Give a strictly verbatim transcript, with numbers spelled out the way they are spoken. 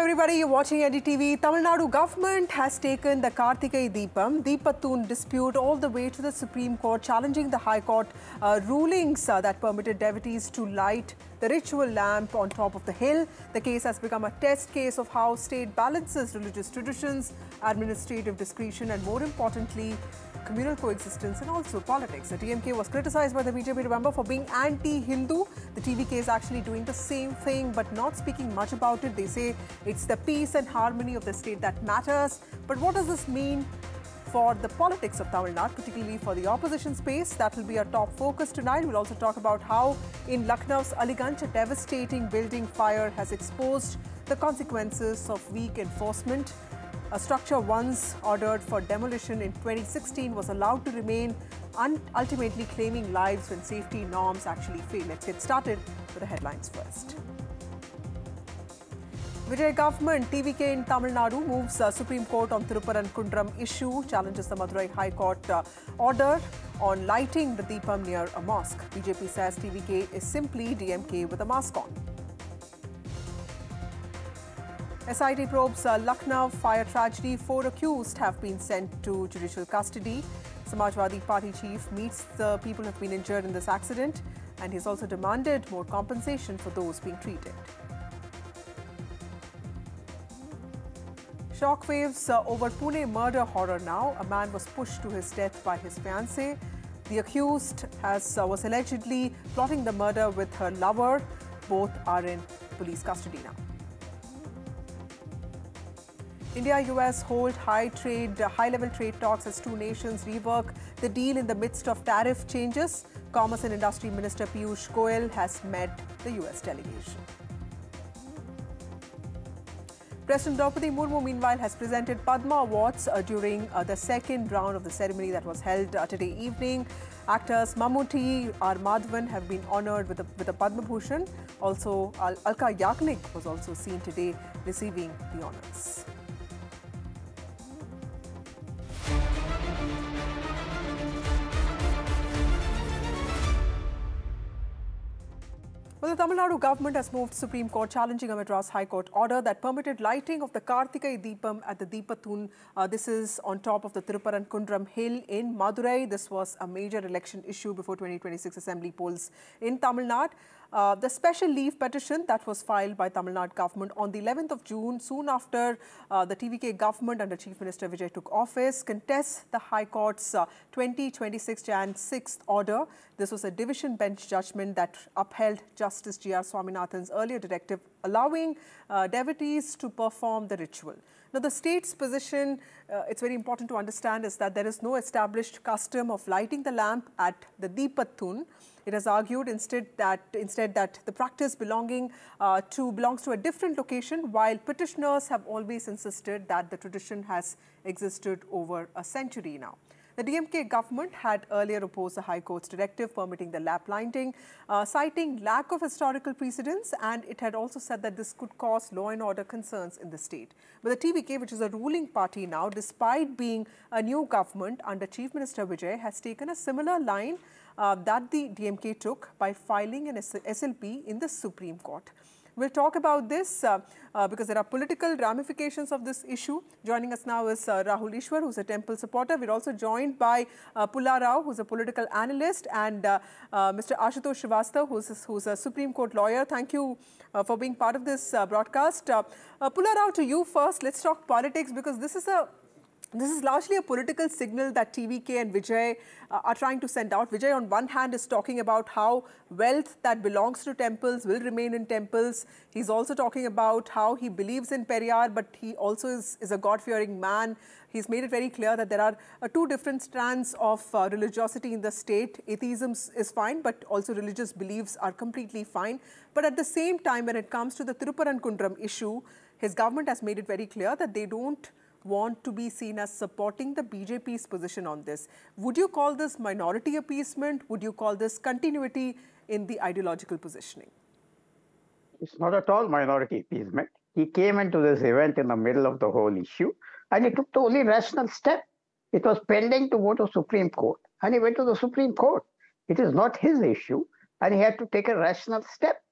everybody, you're watching N D T V. Tamil Nadu government has taken the Karthikai Deepam, Deepathun dispute all the way to the Supreme Court, challenging the High Court uh, rulings uh, that permitted devotees to light the ritual lamp on top of the hill. The case has become a test case of how state balances religious traditions, administrative discretion and, more importantly, communal coexistence and also politics. The D M K was criticized by the B J P, remember, for being anti-Hindu. The T V K is actually doing the same thing but not speaking much about it. They say it's the peace and harmony of the state that matters. But what does this mean for the politics of Tamil Nadu, particularly for the opposition space? That will be our top focus tonight. We'll also talk about how in Lucknow's Aliganj, a devastating building fire has exposed the consequences of weak enforcement. A structure once ordered for demolition in twenty sixteen was allowed to remain, ultimately claiming lives when safety norms actually fail. Let's get started with the headlines first. Vijay government, T V K in Tamil Nadu moves uh, Supreme Court on Thiruparangundram issue, challenges the Madurai High Court uh, order on lighting the Deepam near a mosque. B J P says T V K is simply D M K with a mask on. S I T probes uh, Lucknow fire tragedy. Four accused have been sent to judicial custody. Samajwadi Party chief meets the people who have been injured in this accident, and he's also demanded more compensation for those being treated. Shockwaves uh, over Pune murder horror now. A man was pushed to his death by his fiancée. The accused has, uh, was allegedly plotting the murder with her lover. Both are in police custody now. India-U S hold high trade, uh, high-level trade talks as two nations rework the deal in the midst of tariff changes. Commerce and Industry Minister Piyush Goyal has met the U S delegation. President Draupadi Murmu, meanwhile, has presented Padma Awards uh, during uh, the second round of the ceremony that was held uh, today evening. Actors Mammootty, R. Madhavan have been honoured with a, with a Padma Bhushan. Also, Al Alka Yagnik was also seen today receiving the honours. Well, the Tamil Nadu government has moved Supreme Court challenging a Madras High Court order that permitted lighting of the Karthikai Deepam at the Deepathun. Uh, this is on top of the Thiruparangundram hill in Madurai. This was a major election issue before twenty twenty-six assembly polls in Tamil Nadu. Uh, the special leave petition that was filed by Tamil Nadu government on the eleventh of June, soon after uh, the T V K government under Chief Minister Vijay took office, contests the High Court's uh, twenty twenty-six January sixth order. This was a division bench judgment that upheld Justice G R Swaminathan's earlier directive allowing uh, devotees to perform the ritual. Now, the state's position, uh, it's very important to understand, is that there is no established custom of lighting the lamp at the Deepathun. It has argued instead that instead that the practice belonging uh, to belongs to a different location, while petitioners have always insisted that the tradition has existed over a century now. The D M K government had earlier opposed the High Court's directive permitting the lamp lighting, uh, citing lack of historical precedents, and it had also said that this could cause law and order concerns in the state. But the T V K, which is a ruling party now, despite being a new government under Chief Minister Vijay, has taken a similar line uh, that the D M K took by filing an S L P in the Supreme Court. We'll talk about this uh, uh, because there are political ramifications of this issue. Joining us now is uh, Rahul Ishwar, who's a temple supporter. We're also joined by uh, Pulla Rao, who's a political analyst, and uh, uh, Mister Ashutosh Srivastava, who's, who's a Supreme Court lawyer. Thank you uh, for being part of this uh, broadcast. Uh, uh, Pulla Rao, to you first. Let's talk politics, because this is a This is largely a political signal that T V K and Vijay uh, are trying to send out. Vijay, on one hand, is talking about how wealth that belongs to temples will remain in temples. He's also talking about how he believes in Periyar, but he also is, is a God-fearing man. He's made it very clear that there are uh, two different strands of uh, religiosity in the state. Atheism is fine, but also religious beliefs are completely fine. But at the same time, when it comes to the Thiruparangundram issue, his government has made it very clear that they don't want to be seen as supporting the B J P's position on this. Would you call this minority appeasement? Would you call this continuity in the ideological positioning? It's not at all minority appeasement. He came into this event in the middle of the whole issue, and he took the only rational step. It was pending to go to Supreme Court, and he went to the Supreme Court. It is not his issue, and he had to take a rational step.